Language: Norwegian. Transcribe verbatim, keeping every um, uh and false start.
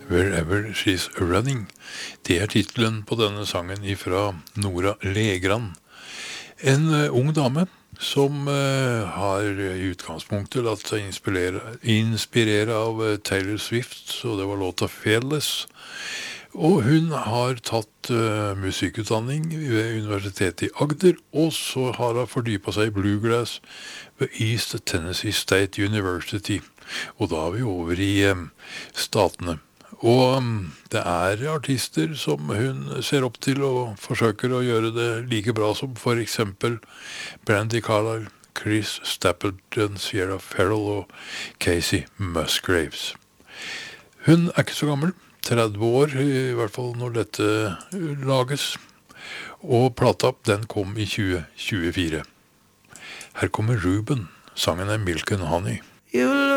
Wherever She's Running. Det er titlen på denne sangen ifra Nora Legran. En uh, ung dame som uh, har i utgangspunktet latt seg inspirere, inspirere av uh, Taylor Swift, så det var låta Fearless. Og hun har tatt uh, musikkutdanning ved Universitetet i Agder, og så har hun fordypet seg i bluegrass ved East Tennessee State University. Og da er vi over i um, statene. Og um, det er artister som hun ser opp til og forsøker å gjøre det like bra som for eksempel Brandi Carlile, Chris Stapleton, Sierra Farrell og Casey Musgraves. Hun er ikke så gammel, tretti år i hvert fall når dette lages, og plata den kom i tjue tjuefire. Her kommer Ruben, sangen er Milk and Honey. You